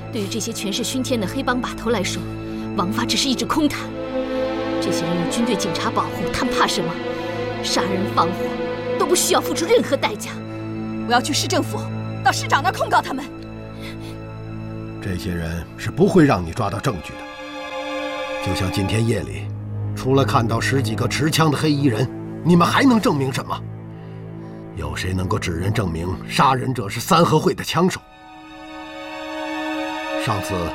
对于这些权势熏天的黑帮把头来说，王法只是一纸空谈。这些人有军队、警察保护，他们怕什么？杀人放火都不需要付出任何代价。我要去市政府，到市长那儿控告他们。 这些人是不会让你抓到证据的。就像今天夜里，除了看到10几个持枪的黑衣人，你们还能证明什么？有谁能够指认证明杀人者是三合会的枪手？上次